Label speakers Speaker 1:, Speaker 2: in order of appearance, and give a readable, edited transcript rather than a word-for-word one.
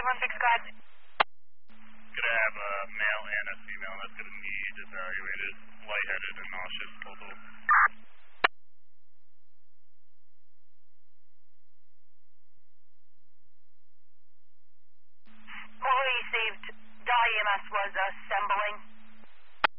Speaker 1: 516 Scott.
Speaker 2: Gonna have a male and a female that's gonna need evaluated, lightheaded and nauseous total.
Speaker 1: Call received. Dye EMS was assembling.